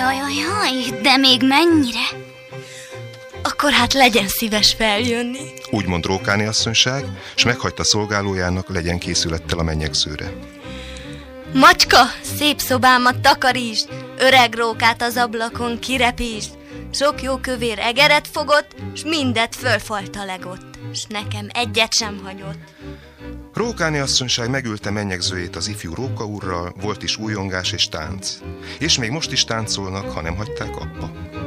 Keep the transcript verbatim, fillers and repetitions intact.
Jaj, jaj, jaj, de még mennyire? Akkor hát legyen szíves feljönni. Úgy mond Rókáni asszonyság, s meghagyta szolgálójának, legyen készülettel a mennyegzőre. Macska, szép szobámat takarítsd, öreg rókát az ablakon kirepítsd. Sok jó kövér egeret fogott, s mindet fölfalt legott, s nekem egyet sem hagyott. Rókáni asszonyság megülte mennyegzőjét az ifjú Róka úrral, volt is újongás és tánc. És még most is táncolnak, ha nem hagyták abba.